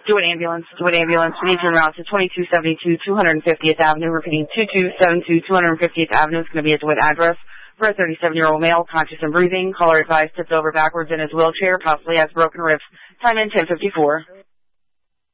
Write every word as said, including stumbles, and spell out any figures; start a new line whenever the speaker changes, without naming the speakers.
Do it ambulance, do it ambulance. We need you en route to twenty-two seventy-two two hundred fiftieth Avenue. Repeating, twenty-two seventy-two two hundred fiftieth Avenue. It's going to be a DeWitt address for a thirty-seven-year-old male, conscious and breathing. Caller advised tipped over backwards in his wheelchair, possibly has broken ribs. Time in ten fifty-four.